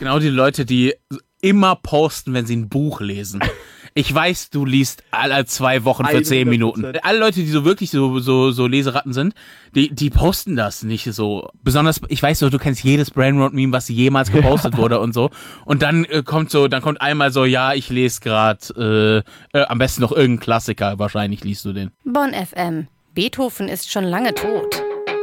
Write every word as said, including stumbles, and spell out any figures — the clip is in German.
genau die Leute, die immer posten, wenn sie ein Buch lesen. Ich weiß, du liest alle zwei Wochen für zehn Minuten. Alle Leute, die so wirklich so so so Leseratten sind, die die posten das nicht so. Besonders, ich weiß so, du kennst jedes Brainrot-Meme, was jemals gepostet wurde und so. Und dann äh, kommt so, dann kommt einmal so, ja, ich lese gerade äh, äh, am besten noch irgendein Klassiker. Wahrscheinlich liest du den. Bonn F M. Beethoven ist schon lange tot.